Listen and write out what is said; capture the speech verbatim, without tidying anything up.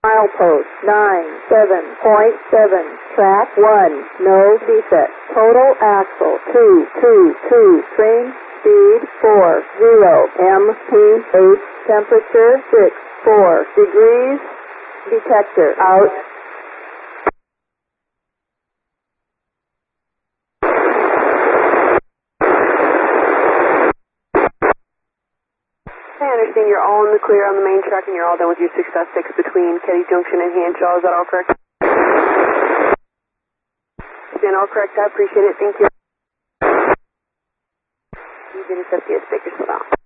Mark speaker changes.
Speaker 1: Milepost nine seven point seven, track one, no defect. Total axle two two two, train speed four zero, M P H, temperature six four degrees, detector out.
Speaker 2: I understand you're all in the clear on the main track and you're all done with your Success six between Ketty Junction and Hanshaw. Is that all correct? Stand all correct. I appreciate it. Thank you. You did accept the stickers for that.